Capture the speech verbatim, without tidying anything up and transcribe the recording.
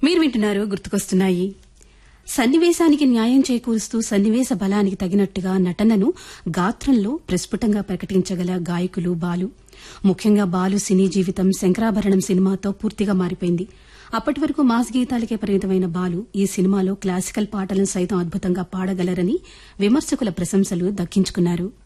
మీరు వింటున్నారు గుర్తుకొస్తున్నాయి. సన్నివేశానికి న్యాయం చేకూరుస్తూ సన్నివేశ బలానికి తగినట్టుగా నటనను గాత్రంలో ప్రస్ఫుటంగా ప్రకటించగల గాయకులు బాలు. ముఖ్యంగా బాలు సినీ జీవితం శంకరాభరణం సినిమాతో పూర్తిగా మారిపోయింది. అప్పటి వరకు మాస్ గీతాలకే పరిమితమైన బాలు ఈ సినిమాలో క్లాసికల్ పాటలను సైతం అద్భుతంగా పాడగలరని విమర్శకుల ప్రశంసలు దక్కించుకున్నారు.